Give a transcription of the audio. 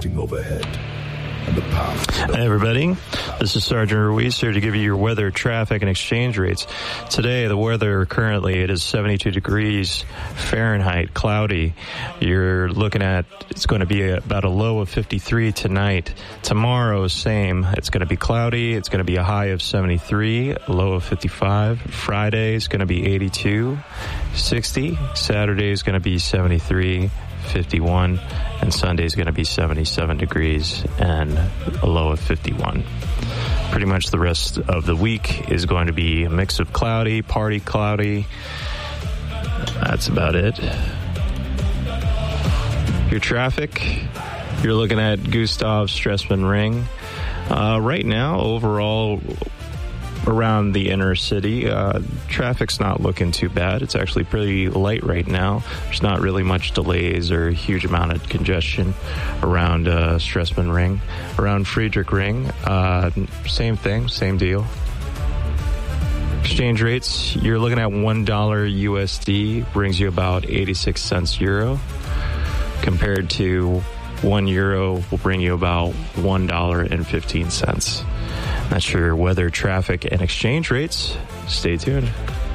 drifting overhead. Hey everybody, this is Sergeant Ruiz here to give you your weather, traffic, and exchange rates. Today, the weather currently, it is 72 degrees Fahrenheit, cloudy. You're looking at, it's going to be about a low of 53 tonight. Tomorrow, same. It's going to be cloudy. It's going to be a high of 73, a low of 55. Friday is going to be 82, 60. Saturday is going to be 73. 51, and Sunday is going to be 77 degrees and a low of 51. Pretty much the rest of the week is going to be a mix of cloudy, partly cloudy. That's about it. Your traffic, you're looking at Gustav Stresemann Ring. Right now, overall, around the inner city, traffic's not looking too bad. It's actually pretty light right now. There's not really much delays or a huge amount of congestion around Stresemann Ring. Around Friedrich Ring, same thing, same deal. Exchange rates, you're looking at $1 USD, brings you about 86 cents euro, compared to €1 will bring you about $1.15. That's your weather, traffic, and exchange rates. Stay tuned.